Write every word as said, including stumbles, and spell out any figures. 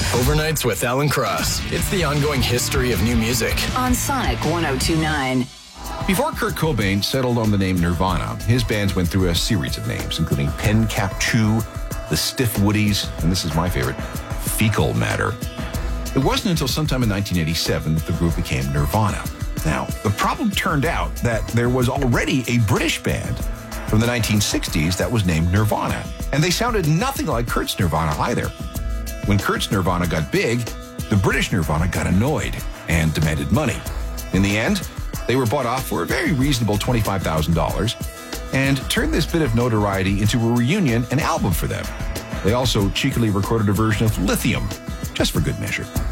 Overnights with Alan Cross. It's the ongoing history of new music. On Sonic one oh two point nine. Before Kurt Cobain settled on the name Nirvana, his bands went through a series of names, including Pen Cap two, the Stiff Woodies, and this is my favorite, Fecal Matter. It wasn't until sometime in nineteen eighty-seven that the group became Nirvana. Now, the problem turned out that there was already a British band from the nineteen sixties that was named Nirvana, and they sounded nothing like Kurt's Nirvana either. When Kurt's Nirvana got big, the British Nirvana got annoyed and demanded money. In the end, they were bought off for a very reasonable twenty-five thousand dollars and turned this bit of notoriety into a reunion and album for them. They also cheekily recorded a version of Lithium, just for good measure.